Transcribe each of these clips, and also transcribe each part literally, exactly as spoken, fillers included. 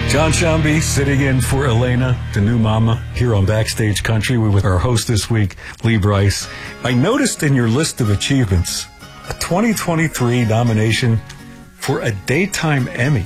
John Shambi sitting in for Elena, the new mama, here on Backstage Country. We're with our host this week, Lee Brice. I noticed in your list of achievements a twenty twenty-three nomination for a Daytime Emmy.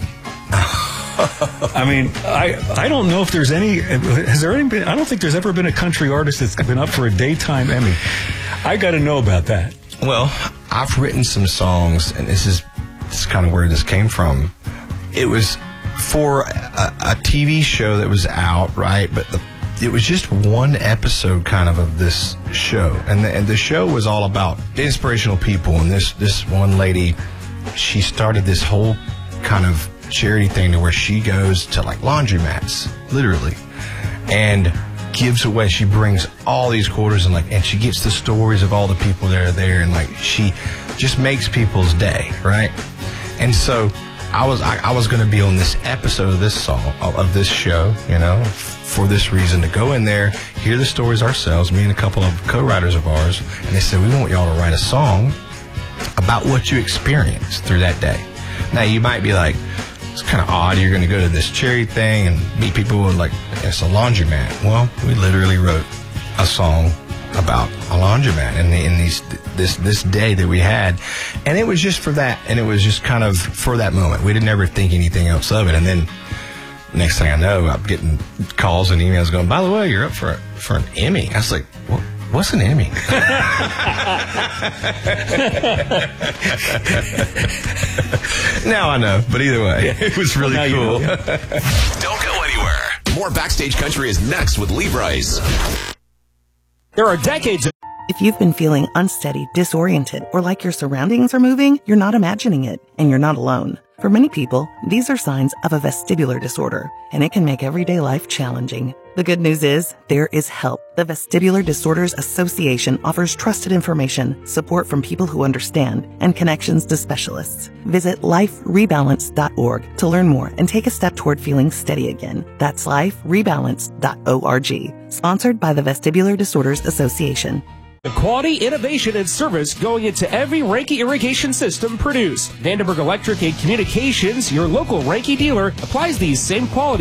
I mean, I I don't know if there's any, has there any been, I don't think there's ever been a country artist that's been up for a Daytime Emmy. I got to know about that. Well, I've written some songs, and this is, this is kind of where this came from. It was for a, a T V show that was out, right? But the, it was just one episode kind of of this show. And the, and the show was all about inspirational people. And this, this one lady, she started this whole kind of charity thing to where she goes to like laundromats, literally, and gives away, she brings all these quarters and like, and she gets the stories of all the people that are there. And like, she just makes people's day, right? And so I was I, I was going to be on this episode of this song, of this show, you know, for this reason, to go in there, hear the stories ourselves, me and a couple of co-writers of ours, and they said, we want y'all to write a song about what you experienced through that day. Now, you might be like, it's kind of odd, you're going to go to this charity thing and meet people and like, it's a laundromat. Well, we literally wrote a song about a laundromat in, the, in these this this day that we had, and it was just for that, and it was just kind of for that moment. We didn't ever think anything else of it. And then next thing I know, I'm getting calls and emails going, by the way, you're up for a, for an Emmy. I was like, what, what's an Emmy? Now I know, but either way, it was really well, cool. You know. Don't go anywhere. More Backstage Country is next with Lee Brice. There are decades of... If you've been feeling unsteady, disoriented, or like your surroundings are moving, you're not imagining it, and you're not alone. For many people, these are signs of a vestibular disorder, and it can make everyday life challenging. The good news is, there is help. The Vestibular Disorders Association offers trusted information, support from people who understand, and connections to specialists. Visit life rebalance dot org to learn more and take a step toward feeling steady again. That's life rebalance dot org. Sponsored by the Vestibular Disorders Association. The quality, innovation, and service going into every Reinke irrigation system produced. Vandenberg Electric and Communications, your local Reinke dealer, applies these same quality